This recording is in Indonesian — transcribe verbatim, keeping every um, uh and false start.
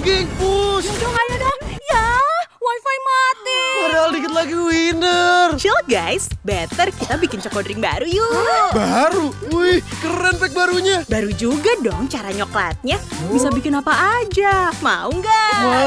geng, push. Ayo dong, ayo dong. Ya, wifi mati. Padahal dikit lagi winner. Chill guys, better kita bikin choco drink baru yuk. Baru? Wih, keren pack barunya. Baru juga dong cara nyoklatnya. Bisa bikin apa aja. Mau nggak?